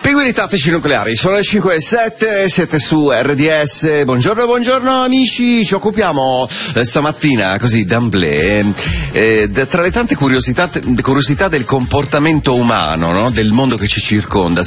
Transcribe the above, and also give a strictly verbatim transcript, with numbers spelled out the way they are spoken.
Pinguini tattici nucleari, sono le cinque e sette, siete su R D S. Buongiorno, buongiorno amici. Ci occupiamo eh, stamattina, così d'amblè, eh, de, tra le tante curiosità, curiosità del comportamento umano, no? Del mondo che ci circonda.